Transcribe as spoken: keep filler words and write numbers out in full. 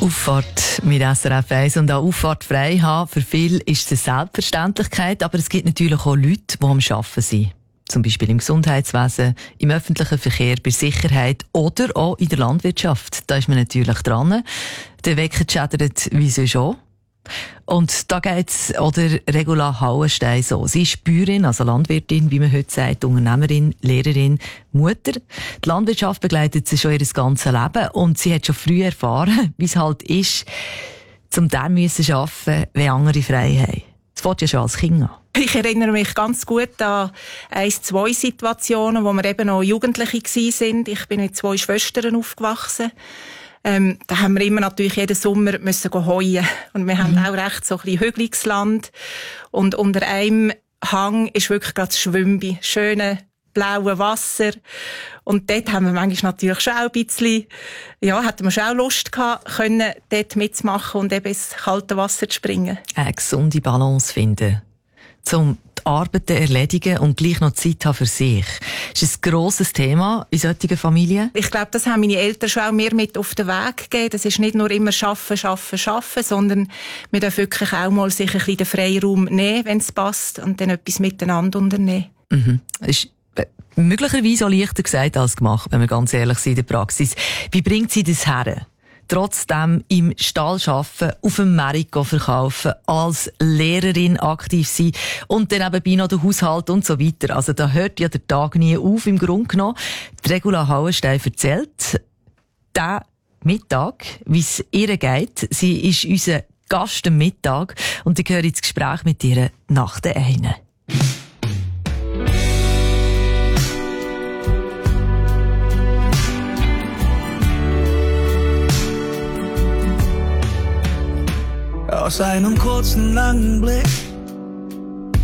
Auffahrt mit S R F eins und auch Auffahrt frei haben. Für viele ist es eine Selbstverständlichkeit, aber es gibt natürlich auch Leute, die am Arbeiten sind. Zum Beispiel im Gesundheitswesen, im öffentlichen Verkehr, bei Sicherheit oder auch in der Landwirtschaft. Da ist man natürlich dran. Der Wecker schädert wie sonst auch. Und da geht's oder Regula Hauenstein so. Sie ist Bäuerin, also Landwirtin, wie man heute sagt, Unternehmerin, Lehrerin, Mutter. Die Landwirtschaft begleitet sie schon ihr ganzes Leben und sie hat schon früh erfahren, wie es halt ist, zum dann müssen arbeiten, wenn andere frei haben. Das fängt ja schon als Kind an. Ich erinnere mich ganz gut an ein, zwei Situationen, wo wir eben noch Jugendliche waren. Ich bin mit zwei Schwestern aufgewachsen. Ähm, da haben wir immer natürlich jeden Sommer müssen heuen. Und wir mhm. haben auch recht so ein bisschen hügeliges Land. Und unter einem Hang ist wirklich gerade das Schwimmen. Schöne, blaue Wasser. Und dort haben wir manchmal natürlich schon auch ein bisschen, ja, hatten wir schon auch Lust gehabt, können dort mitzumachen und eben ins kalte Wasser zu springen. Eine gesunde Balance finden. Um die Arbeiten erledigen und gleich noch Zeit haben für sich. Das ist ein grosses Thema in solchen Familien. Ich glaube, das haben meine Eltern schon auch mir mit auf den Weg gegeben. Das ist nicht nur immer Schaffen, Schaffen, Schaffen, sondern wir dürfen wirklich auch mal sich ein bisschen den Freiraum nehmen, wenn es passt, und dann etwas miteinander unternehmen. Mhm. Das ist möglicherweise auch leichter gesagt als gemacht, wenn wir ganz ehrlich sind in der Praxis. Wie bringt sie das her? Trotzdem im Stall arbeiten, auf dem Markt verkaufen, als Lehrerin aktiv sein und dann nebenbei noch den Haushalt und so weiter. Also da hört ja der Tag nie auf, im Grunde genommen. Die Regula Hauenstein erzählt, diesen Mittag, wie es ihr geht. Sie ist unser Gast am Mittag und ich höre ins Gespräch mit ihr nach der einen. Aus einem kurzen, langen Blick